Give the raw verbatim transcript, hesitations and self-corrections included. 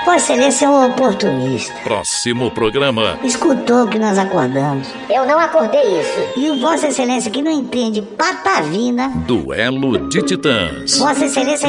Vossa Excelência é um oportunista. Próximo programa. Escutou que nós acordamos. Eu não acordei isso. E o Vossa Excelência que não entende patavina. Duelo de Titãs. Vossa Excelência